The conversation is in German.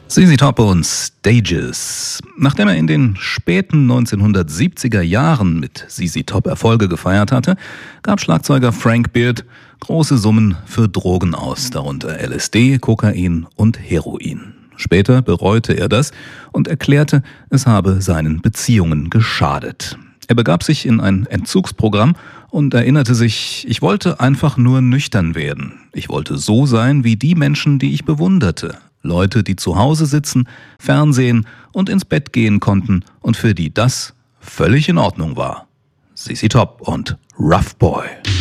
ZZ Top und Stages. Nachdem er in den späten 1970er Jahren mit ZZ Top Erfolge gefeiert hatte, gab Schlagzeuger Frank Beard große Summen für Drogen aus, darunter LSD, Kokain und Heroin. Später bereute er das und erklärte, es habe seinen Beziehungen geschadet. Er begab sich in ein Entzugsprogramm und erinnerte sich, ich wollte einfach nur nüchtern werden. Ich wollte so sein wie die Menschen, die ich bewunderte. Leute, die zu Hause sitzen, Fernsehen und ins Bett gehen konnten und für die das völlig in Ordnung war. ZZ Top und Rough Boy.